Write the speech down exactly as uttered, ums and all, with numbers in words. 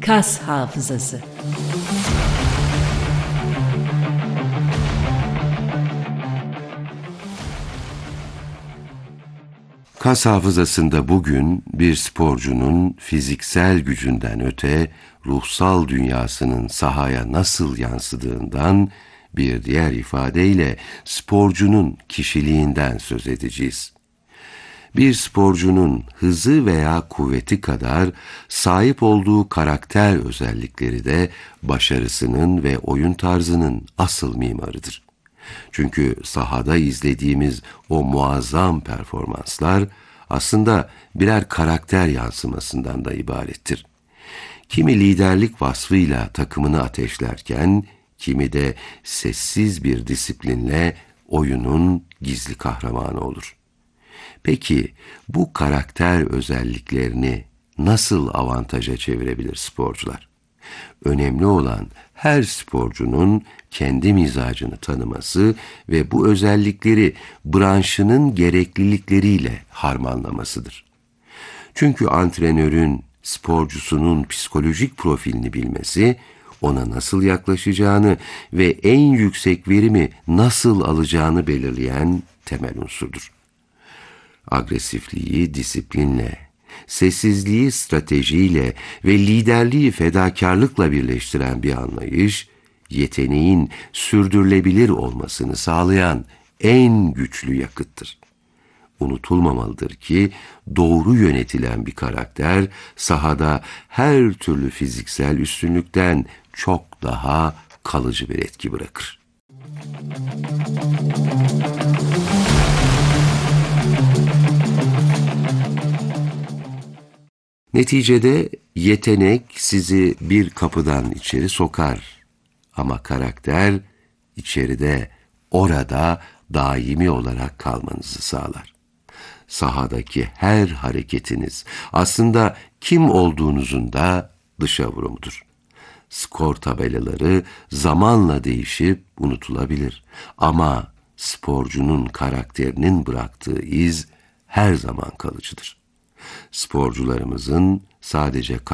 Kas hafızası. Kas hafızasında bugün bir sporcunun fiziksel gücünden öte ruhsal dünyasının sahaya nasıl yansıdığından, bir diğer ifadeyle sporcunun kişiliğinden söz edeceğiz. Bir sporcunun hızı veya kuvveti kadar sahip olduğu karakter özellikleri de başarısının ve oyun tarzının asıl mimarıdır. Çünkü sahada izlediğimiz o muazzam performanslar aslında birer karakter yansımasından da ibarettir. Kimi liderlik vasfıyla takımını ateşlerken, kimi de sessiz bir disiplinle oyunun gizli kahramanı olur. Peki bu karakter özelliklerini nasıl avantaja çevirebilir sporcular? Önemli olan her sporcunun kendi mizacını tanıması ve bu özellikleri branşının gereklilikleriyle harmanlamasıdır. Çünkü antrenörün sporcusunun psikolojik profilini bilmesi, ona nasıl yaklaşacağını ve en yüksek verimi nasıl alacağını belirleyen temel unsurdur. Agresifliği disiplinle, sessizliği stratejiyle ve liderliği fedakarlıkla birleştiren bir anlayış, yeteneğin sürdürülebilir olmasını sağlayan en güçlü yakıttır. Unutulmamalıdır ki doğru yönetilen bir karakter sahada her türlü fiziksel üstünlükten çok daha kalıcı bir etki bırakır. Neticede yetenek sizi bir kapıdan içeri sokar ama karakter içeride, orada daimi olarak kalmanızı sağlar. Sahadaki her hareketiniz aslında kim olduğunuzun da dışa vurumudur. Skor tabelaları zamanla değişip unutulabilir ama sporcunun karakterinin bıraktığı iz her zaman kalıcıdır. Sporcularımızın sadece